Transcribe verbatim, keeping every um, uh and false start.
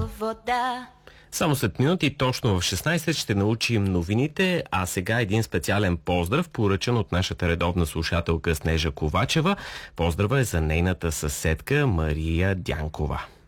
вода. Само след минути, точно в шестнайсет, ще научим новините, а сега един специален поздрав, поръчан от нашата редовна слушателка Снежа Ковачева. Поздрава е за нейната съседка Мария Дянкова.